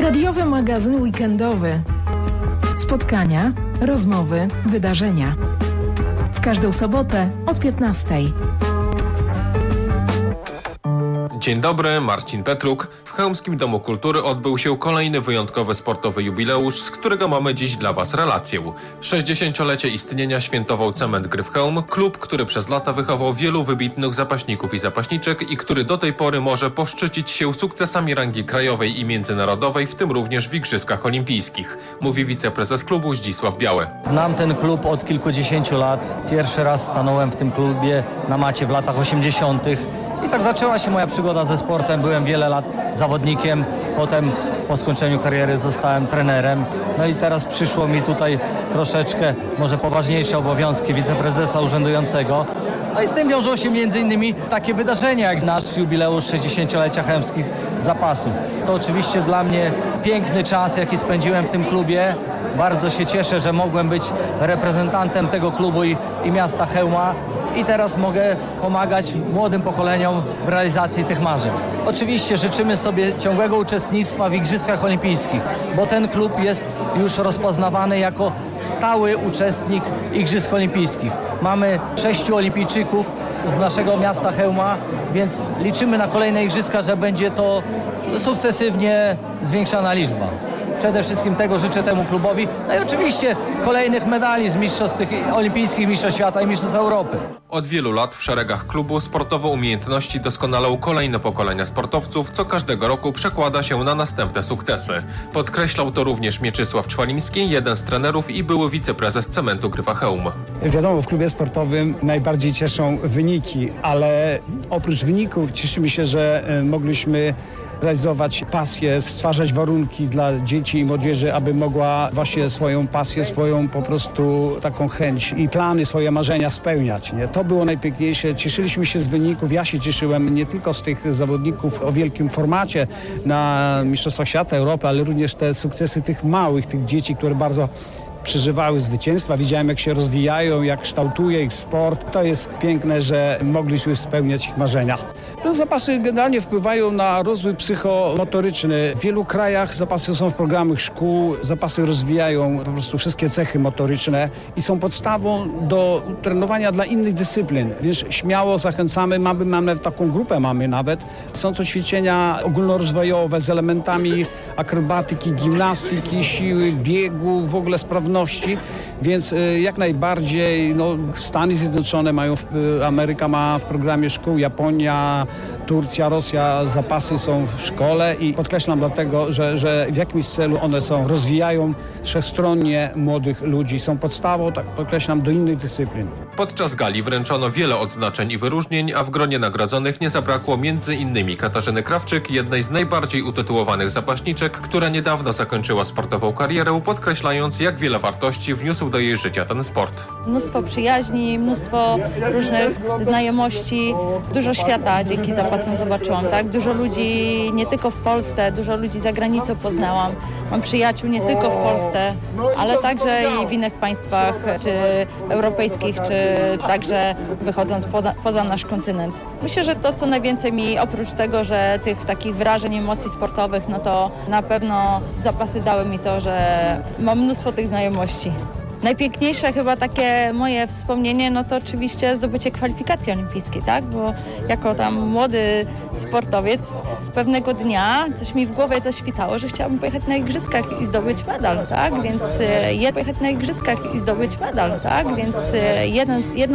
Radiowy magazyn weekendowy. Spotkania, rozmowy, wydarzenia. W każdą sobotę od 15:00. Dzień dobry, Marcin Petruk. W Chełmskim Domu Kultury odbył się kolejny wyjątkowy sportowy jubileusz, z którego mamy dziś dla Was relację. 60-lecie istnienia świętował Cement Gryf Chełm, klub, który przez lata wychował wielu wybitnych zapaśników i zapaśniczek i który do tej pory może poszczycić się sukcesami rangi krajowej i międzynarodowej, w tym również w Igrzyskach Olimpijskich, mówi wiceprezes klubu Zdzisław Biały. Znam ten klub od kilkudziesięciu lat. Pierwszy raz stanąłem w tym klubie na macie w latach 80. I tak zaczęła się moja przygoda ze sportem. Byłem wiele lat zawodnikiem, potem po skończeniu kariery zostałem trenerem. No i teraz przyszło mi tutaj troszeczkę może poważniejsze obowiązki wiceprezesa urzędującego. No i z tym wiążą się m.in. takie wydarzenia jak nasz jubileusz 60-lecia chełmskich zapasów. To oczywiście dla mnie piękny czas, jaki spędziłem w tym klubie. Bardzo się cieszę, że mogłem być reprezentantem tego klubu i miasta Chełma. I teraz mogę pomagać młodym pokoleniom w realizacji tych marzeń. Oczywiście życzymy sobie ciągłego uczestnictwa w Igrzyskach Olimpijskich, bo ten klub jest już rozpoznawany jako stały uczestnik Igrzysk Olimpijskich. Mamy 6 olimpijczyków z naszego miasta Chełma, więc liczymy na kolejne Igrzyska, że będzie to sukcesywnie zwiększana liczba. Przede wszystkim tego życzę temu klubowi. No i oczywiście kolejnych medali z mistrzostw tych olimpijskich, mistrzostw świata i mistrzostw Europy. Od wielu lat w szeregach klubu sportowe umiejętności doskonalą kolejne pokolenia sportowców, co każdego roku przekłada się na następne sukcesy. Podkreślał to również Mieczysław Czwaliński, jeden z trenerów i były wiceprezes Cementu Gryfa Chełm. Wiadomo, w klubie sportowym najbardziej cieszą wyniki, ale oprócz wyników cieszymy się, że mogliśmy realizować pasję, stwarzać warunki dla dzieci i młodzieży, aby mogła właśnie swoją pasję, swoją po prostu taką chęć i plany, swoje marzenia spełniać. Nie? To było najpiękniejsze. Cieszyliśmy się z wyników. Ja się cieszyłem nie tylko z tych zawodników o wielkim formacie na Mistrzostwach Świata, Europy, ale również te sukcesy tych małych, tych dzieci, które bardzo przeżywały zwycięstwa. Widziałem, jak się rozwijają, jak kształtuje ich sport. To jest piękne, że mogliśmy spełniać ich marzenia. No, zapasy generalnie wpływają na rozwój psychomotoryczny. W wielu krajach zapasy są w programach szkół. Zapasy rozwijają po prostu wszystkie cechy motoryczne i są podstawą do trenowania dla innych dyscyplin. Więc śmiało zachęcamy. Mamy taką grupę, nawet. Są to ćwiczenia ogólnorozwojowe z elementami akrobatyki, gimnastyki, siły, biegu, w ogóle sprawności. Więc jak najbardziej Stany Zjednoczone mają, Ameryka ma w programie szkół, Japonia, Turcja, Rosja, zapasy są w szkole i podkreślam dlatego, że w jakimś celu one rozwijają wszechstronnie młodych ludzi. Są podstawą, tak podkreślam, do innych dyscyplin. Podczas gali wręczono wiele odznaczeń i wyróżnień, a w gronie nagrodzonych nie zabrakło m.in. Katarzyny Krawczyk, jednej z najbardziej utytułowanych zapaśniczek, która niedawno zakończyła sportową karierę, podkreślając, jak wiele wartości wniósł do jej życia ten sport. Mnóstwo przyjaźni, mnóstwo różnych znajomości, dużo świata dzięki zapasom zobaczyłam, tak? Dużo ludzi nie tylko w Polsce, dużo ludzi za granicą poznałam. Mam przyjaciół nie tylko w Polsce, ale także i w innych państwach, czy europejskich, czy także wychodząc poza nasz kontynent. Myślę, że to, co najwięcej mi, oprócz tego, że tych takich wrażeń, emocji sportowych, no to na pewno zapasy dały mi to, że mam mnóstwo tych znajomości. Najpiękniejsze chyba takie moje wspomnienie, no to oczywiście zdobycie kwalifikacji olimpijskiej, tak? Bo jako tam młody sportowiec pewnego dnia coś mi w głowie zaświtało, że chciałabym pojechać na igrzyskach i zdobyć medal, tak? Więc jedno